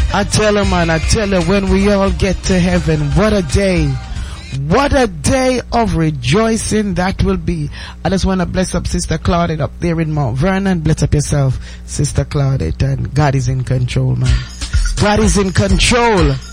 I tell you, man, I tell you, when we all get to heaven, what a day. What a day of rejoicing that will be. I just want to bless up Sister Claudette up there in Mount Vernon. Bless up yourself, Sister Claudette. And God is in control, man. God is in control.